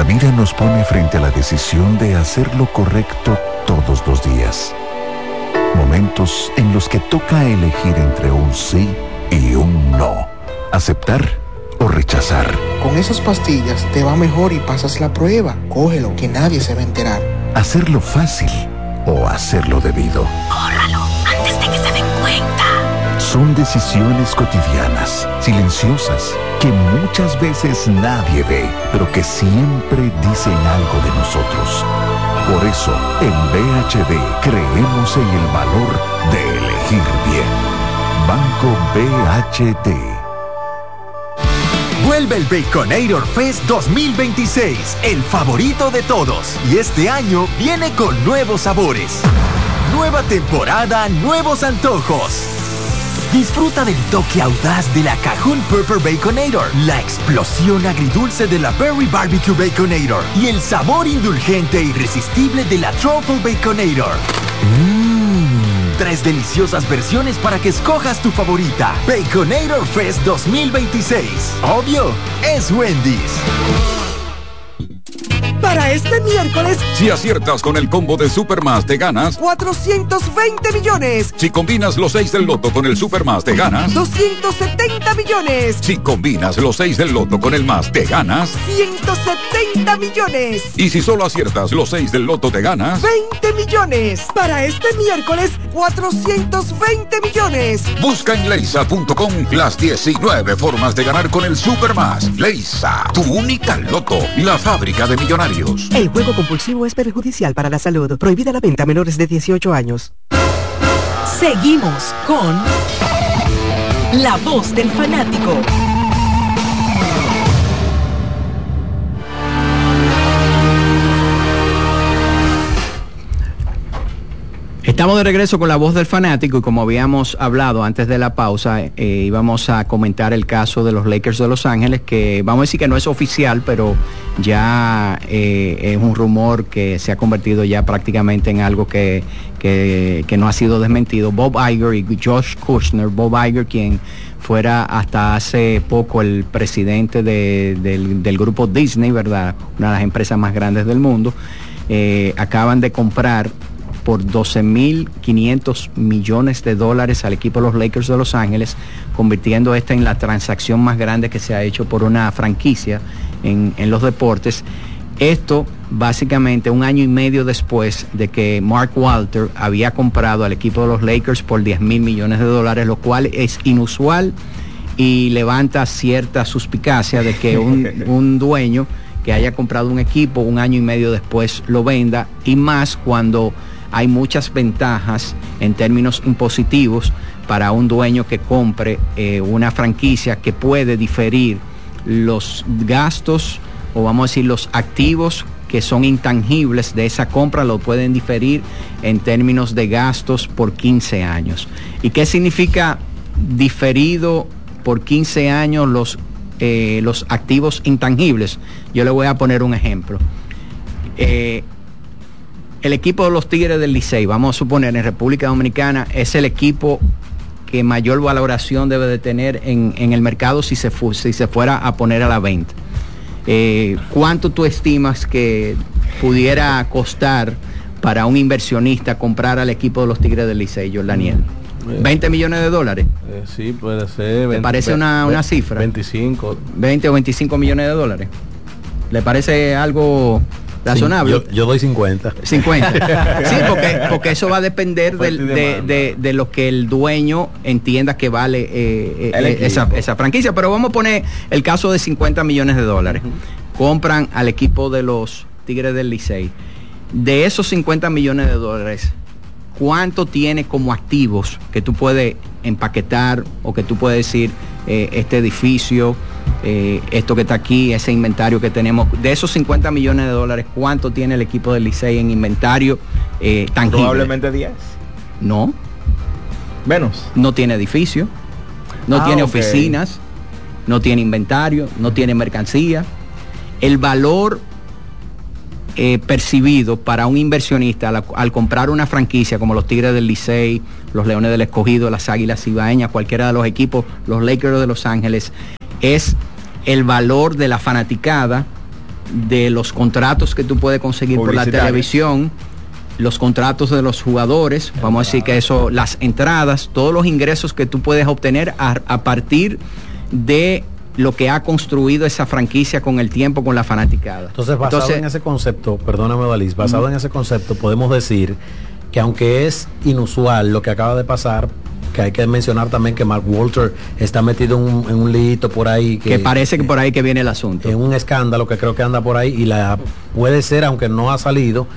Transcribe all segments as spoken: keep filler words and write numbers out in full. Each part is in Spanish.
vida nos pone frente a la decisión de hacer lo correcto todos los días. Momentos en los que toca elegir entre un sí y un no. Aceptar o rechazar. Con esas pastillas te va mejor y pasas la prueba. Cógelo, que nadie se va a enterar. Hacerlo fácil o hacerlo debido. Córralo, antes de que se den cuenta. Son decisiones cotidianas, silenciosas, que muchas veces nadie ve, pero que siempre dicen algo de nosotros. Por eso, en B H D creemos en el valor de elegir bien. Banco B H D. Vuelve el Baconator Fest dos mil veintiséis, el favorito de todos. Y este año viene con nuevos sabores. Nueva temporada, nuevos antojos. Disfruta del toque audaz de la Cajun Pepper Baconator, la explosión agridulce de la Berry Barbecue Baconator y el sabor indulgente e irresistible de la Truffle Baconator. Mmm, tres deliciosas versiones para que escojas tu favorita. Baconator Fest dos mil veintiséis. Obvio, es Wendy's. Para este miércoles, si aciertas con el combo de Supermás, te ganas cuatrocientos veinte millones. Si combinas los seis del loto con el Supermás, te ganas doscientos setenta millones. Si combinas los seis del loto con el más, te ganas ciento setenta millones. Y si solo aciertas los seis del loto, te ganas veinte millones. Para este miércoles, cuatrocientos veinte millones. Busca en leisa punto com las diecinueve formas de ganar con el Supermás. Leisa, tu única loto, la fábrica de millonarios. El juego compulsivo es perjudicial para la salud. Prohibida la venta a menores de dieciocho años. Seguimos con La Voz del Fanático. Estamos de regreso con La Voz del Fanático y como habíamos hablado antes de la pausa, eh, íbamos a comentar el caso de los Lakers de Los Ángeles, que vamos a decir que no es oficial, pero ya eh, es un rumor que se ha convertido ya prácticamente en algo que, que, que no ha sido desmentido. Bob Iger y Josh Kushner, Bob Iger, quien fuera hasta hace poco el presidente de, del, del grupo Disney, ¿verdad? Una de las empresas más grandes del mundo, eh, acaban de comprar por doce mil quinientos millones de dólares al equipo de los Lakers de Los Ángeles, convirtiendo esta en la transacción más grande que se ha hecho por una franquicia en, en los deportes. Esto básicamente un año y medio después de que Mark Walter había comprado al equipo de los Lakers por diez mil millones de dólares, lo cual es inusual y levanta cierta suspicacia de que un, un dueño que haya comprado un equipo un año y medio después lo venda, y más cuando hay muchas ventajas en términos impositivos para un dueño que compre eh, una franquicia, que puede diferir los gastos, o vamos a decir los activos que son intangibles de esa compra, lo pueden diferir en términos de gastos por quince años. ¿Y qué significa diferido por quince años los, eh, los activos intangibles? Yo le voy a poner un ejemplo. Eh, El equipo de los Tigres del Licey, vamos a suponer en República Dominicana, es el equipo que mayor valoración debe de tener en, en el mercado si se, fu- si se fuera a poner a la venta. Eh, ¿Cuánto tú estimas que pudiera costar para un inversionista comprar al equipo de los Tigres del Licey, Jordaniel? ¿veinte millones de dólares? Eh, sí, puede ser. ¿Le parece una, una cifra? veinticinco. veinte o veinticinco millones de dólares. ¿Le parece algo razonable? Sí, yo, yo doy cincuenta. cincuenta. Sí, porque, porque eso va a depender del, de, de, de lo que el dueño entienda que vale eh, eh, esa, esa franquicia. Pero vamos a poner el caso de cincuenta millones de dólares. Uh-huh. Compran al equipo de los Tigres del Licey. De esos cincuenta millones de dólares, ¿cuánto tiene como activos que tú puedes empaquetar o que tú puedes decir eh, este edificio, eh, esto que está aquí, ese inventario que tenemos? De esos cincuenta millones de dólares, ¿cuánto tiene el equipo del Licey en inventario eh, tangible? Probablemente diez. No. Menos. No tiene edificio, no ah, tiene okay. oficinas, no tiene inventario, no tiene mercancía. El valor Eh, percibido para un inversionista al, al comprar una franquicia como los Tigres del Licey, los Leones del Escogido, las Águilas Ibaeñas, cualquiera de los equipos, los Lakers de Los Ángeles, es el valor de la fanaticada de los contratos que tú puedes conseguir por la televisión, los contratos de los jugadores, vamos a decir que eso, las entradas, todos los ingresos que tú puedes obtener a, a partir de lo que ha construido esa franquicia con el tiempo, con la fanaticada. Entonces, basado Entonces, en ese concepto, perdóname Dalis, basado uh-huh. en ese concepto, podemos decir que aunque es inusual lo que acaba de pasar, que hay que mencionar también que Mark Walter está metido en un, en un liito por ahí. Que, que parece que por ahí que viene el asunto. En un escándalo que creo que anda por ahí y la puede ser, aunque no ha salido,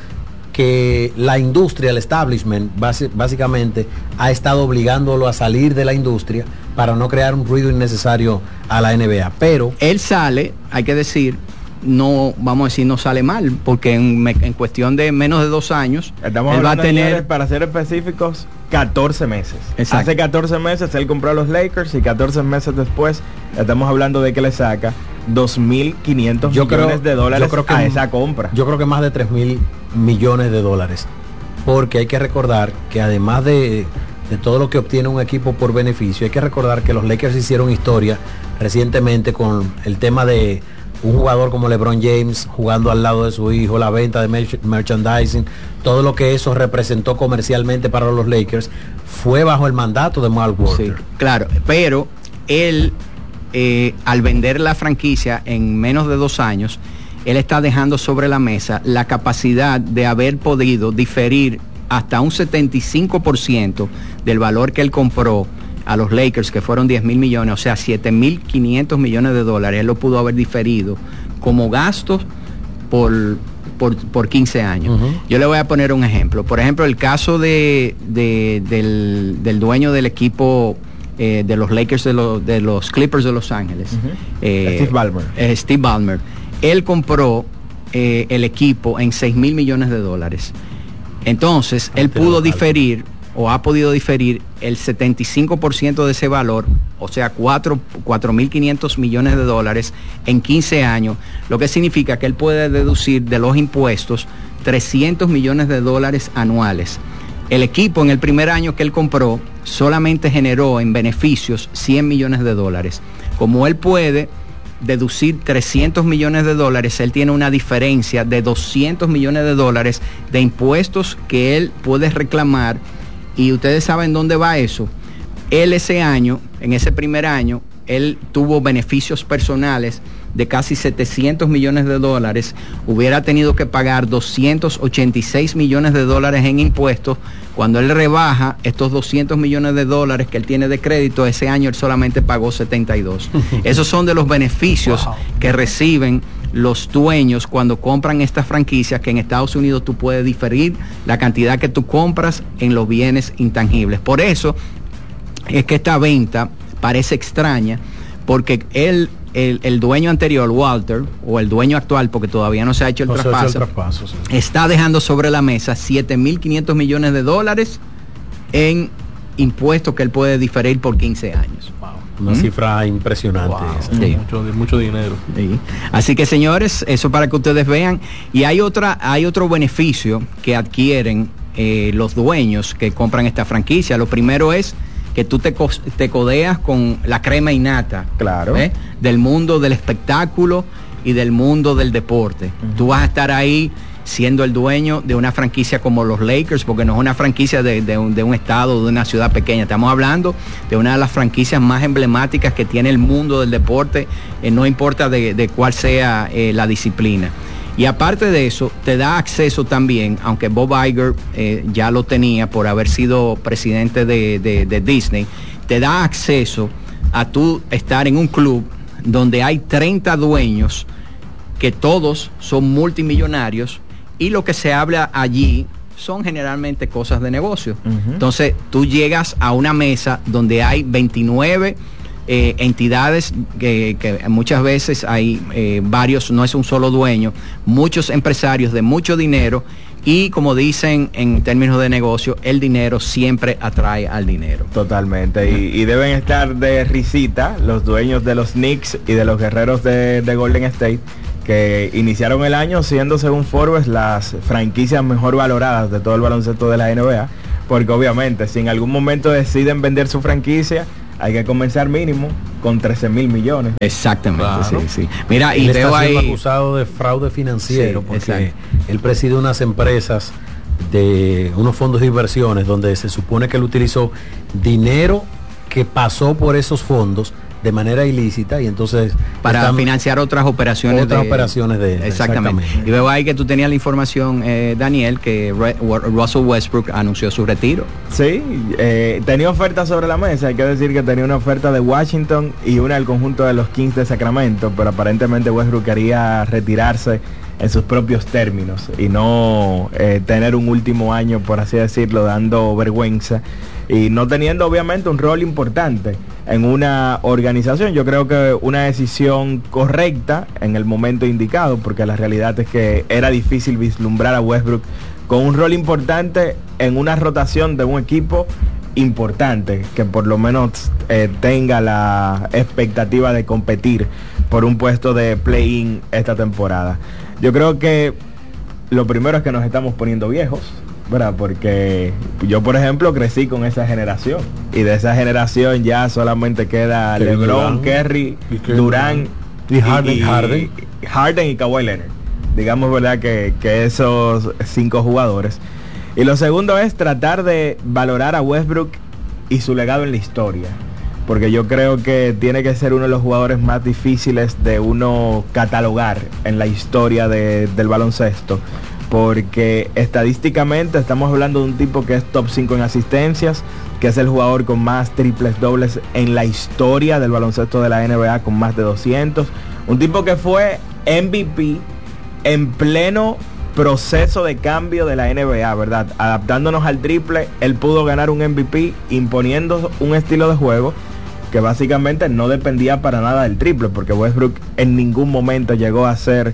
que la industria, el establishment, base, básicamente ha estado obligándolo a salir de la industria para no crear un ruido innecesario a la N B A. Pero él sale, hay que decir, no, vamos a decir, no sale mal, porque en, en cuestión de menos de dos años, Estamos él va a tener, señores, para ser específicos, catorce meses. Exacto. Hace catorce meses él compró a los Lakers y catorce meses después estamos hablando de que le saca dos mil quinientos millones de dólares yo creo que, a esa compra. Yo creo que más de tres mil millones de dólares. Porque hay que recordar que además de, de todo lo que obtiene un equipo por beneficio, hay que recordar que los Lakers hicieron historia recientemente con el tema de un jugador como LeBron James jugando al lado de su hijo, la venta de merch- merchandising, todo lo que eso representó comercialmente para los Lakers fue bajo el mandato de Mark Walter. Sí, claro, pero él eh, al vender la franquicia en menos de dos años, él está dejando sobre la mesa la capacidad de haber podido diferir hasta un setenta y cinco por ciento del valor que él compró a los Lakers, que fueron diez mil millones, o sea, siete mil quinientos millones de dólares, él lo pudo haber diferido como gastos por, por, por quince años. Uh-huh. Yo le voy a poner un ejemplo. Por ejemplo, el caso de, de, del, del dueño del equipo eh, de los Lakers, de, lo, de los Clippers de Los Ángeles, uh-huh. eh, Steve Ballmer. Eh, Steve Ballmer. Él compró eh, el equipo en seis mil millones de dólares. Entonces, él pudo diferir o ha podido diferir el setenta y cinco por ciento de ese valor, o sea, cuatro mil quinientos millones de dólares en quince años, lo que significa que él puede deducir de los impuestos trescientos millones de dólares anuales. El equipo en el primer año que él compró solamente generó en beneficios cien millones de dólares. Como él puede deducir trescientos millones de dólares, él tiene una diferencia de doscientos millones de dólares de impuestos que él puede reclamar. Y ustedes saben dónde va eso. Él ese año, en ese primer año, él tuvo beneficios personales de casi setecientos millones de dólares. Hubiera tenido que pagar doscientos ochenta y seis millones de dólares en impuestos. Cuando él rebaja estos doscientos millones de dólares que él tiene de crédito, ese año él solamente pagó setenta y dos. Esos son de los beneficios wow. que reciben los dueños cuando compran estas franquicias, que en Estados Unidos tú puedes diferir la cantidad que tú compras en los bienes intangibles. Por eso es que esta venta parece extraña, porque él, el, el dueño anterior, Walter, o el dueño actual, porque todavía no se ha hecho el no traspaso, hecho el traspaso sí. está dejando sobre la mesa siete mil quinientos millones de dólares en impuestos que él puede diferir por quince años. Una ¿Mm? cifra impresionante. Wow. Sí. Mucho, mucho dinero. Sí. Así que, señores, eso para que ustedes vean. Y hay otra, hay otro beneficio que adquieren eh, los dueños que compran esta franquicia. Lo primero es que tú te, co- te codeas con la crema innata, claro, ¿eh? del mundo del espectáculo y del mundo del deporte. Uh-huh. Tú vas a estar ahí siendo el dueño de una franquicia como los Lakers, porque no es una franquicia de, de, un, de un estado, de una ciudad pequeña. Estamos hablando de una de las franquicias más emblemáticas que tiene el mundo del deporte, eh, no importa de, de cuál sea eh, la disciplina. Y aparte de eso, te da acceso también, aunque Bob Iger eh, ya lo tenía por haber sido presidente de, de, de Disney, te da acceso a tú estar en un club donde hay treinta dueños que todos son multimillonarios, y lo que se habla allí son generalmente cosas de negocio. Uh-huh. Entonces, tú llegas a una mesa donde hay veintinueve eh, entidades que, que muchas veces hay eh, varios, no es un solo dueño, muchos empresarios de mucho dinero, y como dicen en términos de negocio, el dinero siempre atrae al dinero. Totalmente, y, y deben estar de risita los dueños de los Knicks y de los guerreros de, de Golden State, que iniciaron el año siendo, según Forbes, las franquicias mejor valoradas de todo el baloncesto de la N B A, porque obviamente si en algún momento deciden vender su franquicia, hay que comenzar mínimo con trece mil millones. Exactamente, claro. sí, sí. Mira, y él veo está siendo ahí acusado de fraude financiero, Sí, porque exacto. él preside unas empresas de unos fondos de inversiones donde se supone que él utilizó dinero que pasó por esos fondos de manera ilícita y entonces para están financiar otras operaciones otras de, operaciones de él. Exactamente. Exactamente. Y veo ahí que tú tenías la información, eh, Daniel, que Re- Russell Westbrook anunció su retiro. Sí, eh, tenía ofertas sobre la mesa, hay que decir que tenía una oferta de Washington y una del conjunto de los Kings de Sacramento, pero aparentemente Westbrook quería retirarse en sus propios términos y no eh, tener un último año, por así decirlo, dando vergüenza y no teniendo obviamente un rol importante en una organización. Yo creo que una decisión correcta en el momento indicado, porque la realidad es que era difícil vislumbrar a Westbrook con un rol importante en una rotación de un equipo importante, que por lo menos eh, tenga la expectativa de competir por un puesto de play-in esta temporada. Yo creo que lo primero es que nos estamos poniendo viejos, ¿verdad? Porque yo, por ejemplo, crecí con esa generación y de esa generación ya solamente queda Kevin LeBron, Durant, Curry, y Kevin Durant y Harden, y, Harden. Harden y Kawhi Leonard. Digamos, ¿verdad? Que, que esos cinco jugadores. Y lo segundo es tratar de valorar a Westbrook y su legado en la historia, porque yo creo que tiene que ser uno de los jugadores más difíciles de uno catalogar en la historia de, del baloncesto, porque estadísticamente estamos hablando de un tipo que es top cinco en asistencias, que es el jugador con más triples dobles en la historia del baloncesto de la N B A, con más de doscientos, un tipo que fue M V P en pleno proceso de cambio de la N B A, ¿verdad? Adaptándonos al triple, él pudo ganar un M V P imponiendo un estilo de juego que básicamente no dependía para nada del triple, porque Westbrook en ningún momento llegó a ser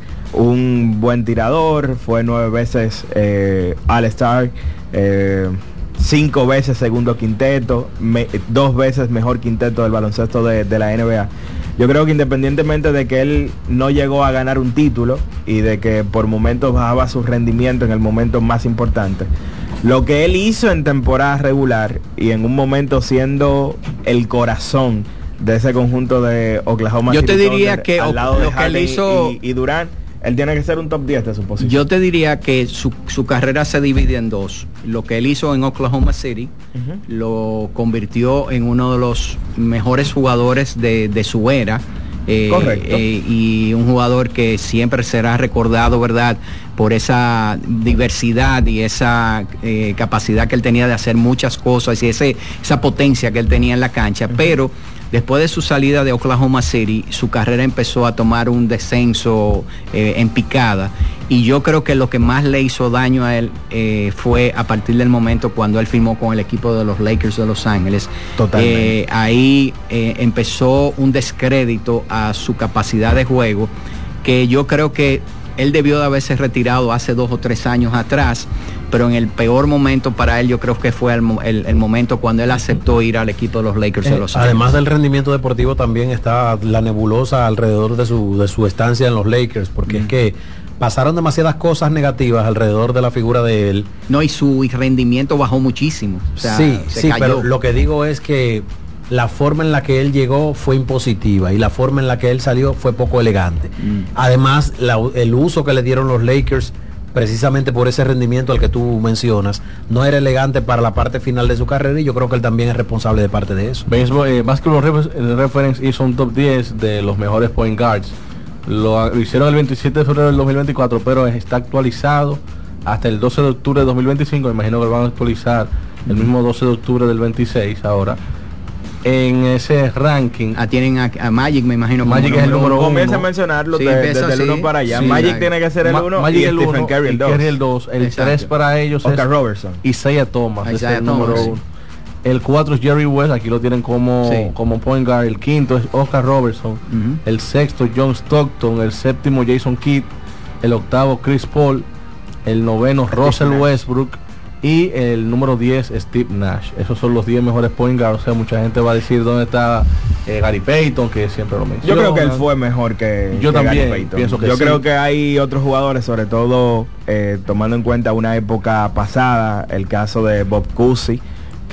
un buen tirador, fue nueve veces eh, All-Star, eh, cinco veces segundo quinteto, me, dos veces mejor quinteto del baloncesto de, de la N B A. Yo creo que independientemente de que él no llegó a ganar un título y de que por momentos bajaba su rendimiento en el momento más importante, lo que él hizo en temporada regular y en un momento siendo el corazón de ese conjunto de Oklahoma Yo City te diría Thunder, que al lado de lo que él Harden hizo- y, y Durant, él tiene que ser un top diez de su posición. Yo te diría que su, su carrera se divide en dos. Lo que él hizo en Oklahoma City Uh-huh. lo convirtió en uno de los mejores jugadores de, de su era. Eh, Correcto. eh, y un jugador que siempre será recordado, ¿verdad?, por esa diversidad y esa eh, capacidad que él tenía de hacer muchas cosas y ese, esa potencia que él tenía en la cancha. Uh-huh. Pero después de su salida de Oklahoma City, su carrera empezó a tomar un descenso eh, en picada. Y yo creo que lo que más le hizo daño a él eh, fue a partir del momento cuando él firmó con el equipo de los Lakers de Los Ángeles. Totalmente. Eh, ahí eh, empezó un descrédito a su capacidad de juego, que yo creo que él debió de haberse retirado hace dos o tres años atrás, pero en el peor momento para él yo creo que fue el, el, el momento cuando él aceptó ir al equipo de los Lakers Eh, de Los Ángeles. además del rendimiento deportivo también está la nebulosa alrededor de su, de su estancia en los Lakers, porque mm. es que pasaron demasiadas cosas negativas alrededor de la figura de él. No, y su rendimiento bajó muchísimo. O sea, sí, se sí, cayó. pero lo que digo es que la forma en la que él llegó fue impositiva y la forma en la que él salió fue poco elegante. Mm. Además, la, el uso que le dieron los Lakers, precisamente por ese rendimiento al que tú mencionas, no era elegante para la parte final de su carrera, y yo creo que él también es responsable de parte de eso. Baseball, eh, Basketball Reference hizo un top diez de los mejores point guards. Lo, lo hicieron el veintisiete de febrero del dos mil veinticuatro, pero está actualizado hasta el doce de octubre de dos mil veinticinco. Me imagino que lo van a actualizar el mismo doce de octubre del veintiséis ahora. En ese ranking, ah, tienen a, a Magic, me imagino. Magic es el número uno. Comienza a mencionarlo sí, de, desde el uno para allá. Sí, Magic exacto. tiene que ser el uno Ma y el Stephen uno, Curry el y dos. Curry el dos. El tres para ellos Oscar es Robertson. Isaiah Thomas, Isaiah es el Thomas, número sí. uno. El cuatro es Jerry West, aquí lo tienen como, sí. como point guard. El quinto es Oscar Robertson. Uh-huh. El sexto John Stockton. El séptimo Jason Kidd. El octavo Chris Paul. El noveno Russell Westbrook. Y el número diez Steve Nash. Esos son los diez mejores point guards. O sea, mucha gente va a decir dónde está eh, Gary Payton, que siempre lo menciona. Yo creo que él fue mejor que, Yo que también Gary Payton. pienso que Yo sí. creo que hay otros jugadores, sobre todo eh, tomando en cuenta una época pasada, el caso de Bob Cousy,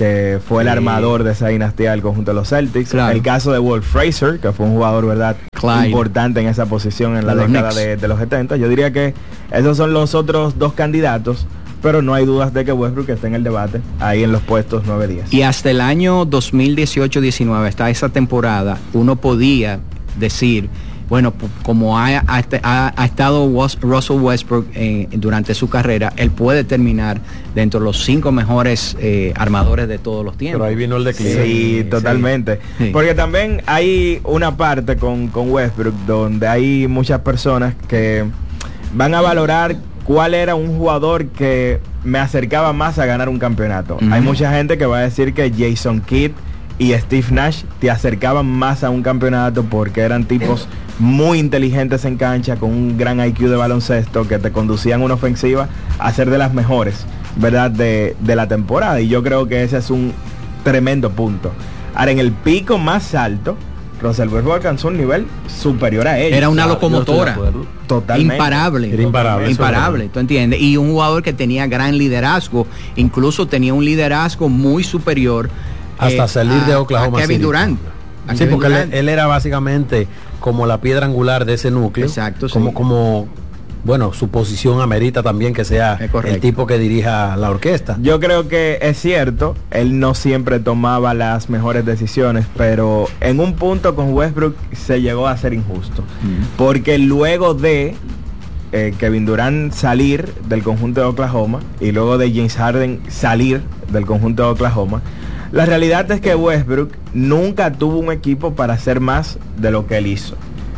que fue el armador de esa dinastía del conjunto de los Celtics. Claro. El caso de Walt Frazier, que fue un jugador, ¿verdad?, Clyde, importante en esa posición en la de década de, de los setenta. Yo diría que esos son los otros dos candidatos, pero no hay dudas de que Westbrook está en el debate, ahí en los puestos nueve diez. Y hasta el año dos mil dieciocho diecinueve, hasta esa temporada, uno podía decir, bueno, como ha, ha, ha estado Russell Westbrook eh, durante su carrera, él puede terminar dentro de los cinco mejores eh, armadores de todos los tiempos. Pero ahí vino el declive. Sí, sí, totalmente. Sí. Porque también hay una parte con, con Westbrook donde hay muchas personas que van a valorar cuál era un jugador que me acercaba más a ganar un campeonato. Uh-huh. Hay mucha gente que va a decir que Jason Kidd y Steve Nash te acercaban más a un campeonato porque eran tipos muy inteligentes en cancha, con un gran I Q de baloncesto, que te conducían una ofensiva a ser de las mejores, ¿verdad?, de, de la temporada. Y yo creo que ese es un tremendo punto. Ahora, en el pico más alto, Russell Westbrook alcanzó un nivel superior a ellos. Era una locomotora. Totalmente. Imparable. Era imparable. Imparable, ¿tú entiendes? Y un jugador que tenía gran liderazgo, incluso tenía un liderazgo muy superior hasta eh, salir de Oklahoma a Kevin City. Durant. A sí, Kevin porque Durant. Él, él era básicamente como la piedra angular de ese núcleo. Exacto, como, sí. como, bueno, su posición amerita también que sea el tipo que dirija la orquesta. Yo creo que es cierto, él no siempre tomaba las mejores decisiones, pero en un punto con Westbrook se llegó a ser injusto. Mm. Porque luego de eh, Kevin Durant salir del conjunto de Oklahoma y luego de James Harden salir del conjunto de Oklahoma, la realidad es que Westbrook nunca tuvo un equipo para hacer más de lo que él hizo.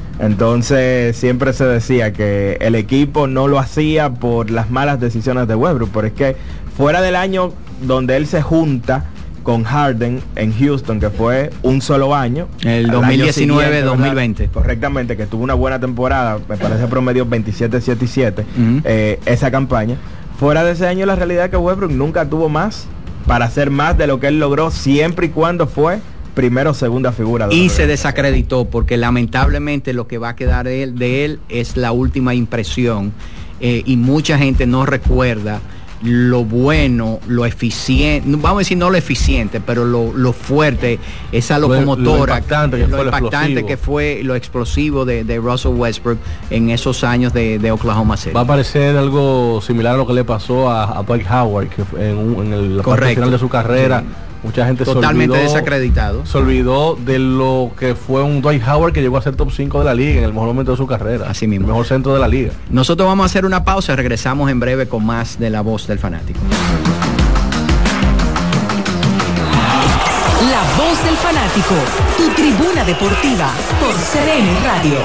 Entonces siempre se decía que el equipo no lo hacía por las malas decisiones de Westbrook, pero es que fuera del año donde él se junta con Harden en Houston, que fue un solo año, el dos mil diecinueve dos mil veinte, correctamente, que tuvo una buena temporada, me parece promedio veintisiete siete y siete, uh-huh. eh, esa campaña. Fuera de ese año, la realidad es que Westbrook nunca tuvo más para hacer más de lo que él logró, siempre y cuando fue primera o segunda figura. De y se desacreditó, porque lamentablemente lo que va a quedar de él, de él es la última impresión, eh, y mucha gente no recuerda lo bueno, lo eficiente, vamos a decir no lo eficiente, pero lo, lo fuerte, esa locomotora, lo, lo impactante, que, lo fue, impactante que fue lo explosivo de, de Russell Westbrook en esos años de, de Oklahoma City. Va a parecer algo similar a lo que le pasó a, a Dwight Howard, que fue en, un, en el, la parte final de su carrera. Sí. Mucha gente totalmente se olvidó, desacreditado. Se olvidó de lo que fue un Dwight Howard que llegó a ser top cinco de la liga en el mejor momento de su carrera. Así mismo. El mejor centro de la liga. Nosotros vamos a hacer una pausa, regresamos en breve con más de La Voz del Fanático. La Voz del Fanático, tu tribuna deportiva por C D N Radio.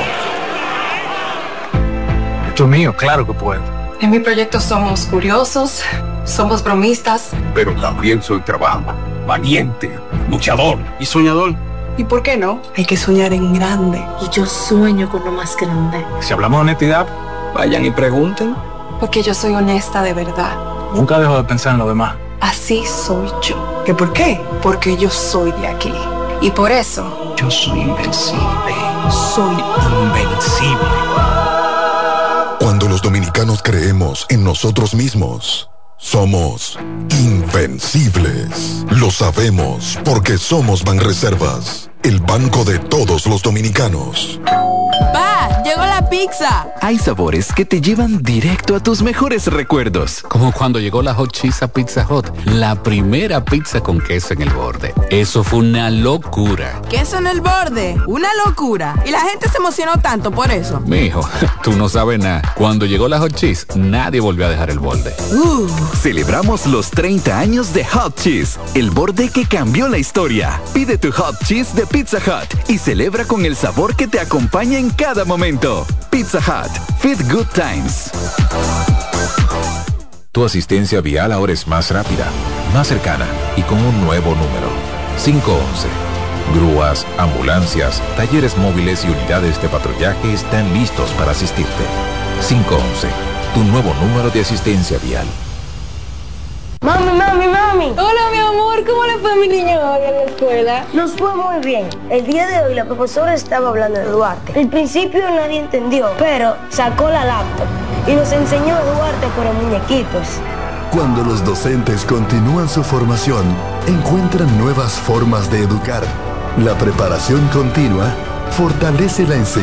Esto es mío, claro que puedo. En mi proyecto somos curiosos, somos bromistas, pero también soy trabajo, valiente, luchador y soñador. ¿Y por qué no? Hay que soñar en grande. Y yo sueño con lo más grande. Si hablamos de honestidad, vayan y pregunten. Porque yo soy honesta de verdad. Nunca dejo de pensar en lo demás. Así soy yo. ¿Qué por qué? Porque yo soy de aquí. Y por eso... yo soy invencible. Soy invencible. Cuando los dominicanos creemos en nosotros mismos, somos invencibles. Lo sabemos porque somos Banreservas, el banco de todos los dominicanos. ¡Pa! ¡Llegó la pizza! Hay sabores que te llevan directo a tus mejores recuerdos. Como cuando llegó la Hot Cheese a Pizza Hut, la primera pizza con queso en el borde. Eso fue una locura. ¿Queso en el borde? ¡Una locura! Y la gente se emocionó tanto por eso. Mijo, tú no sabes nada. Cuando llegó la Hot Cheese, nadie volvió a dejar el borde. Uh. Celebramos los treinta años de Hot Cheese, el borde que cambió la historia. Pide tu Hot Cheese de Pizza Hut y celebra con el sabor que te acompaña en cada momento. Pizza Hut, Fit Good Times. Tu asistencia vial ahora es más rápida, más cercana y con un nuevo número. cinco once. Grúas, ambulancias, talleres móviles y unidades de patrullaje están listos para asistirte. cinco once. Tu nuevo número de asistencia vial. Mami, mami, mami. Hola, mi amor, ¿cómo le fue a mi niño hoy en la escuela? Nos fue muy bien. El día de hoy la profesora estaba hablando de Duarte. Al principio nadie entendió, pero sacó la laptop y nos enseñó a Duarte por muñequitos. Cuando los docentes continúan su formación, encuentran nuevas formas de educar. La preparación continua fortalece la enseñanza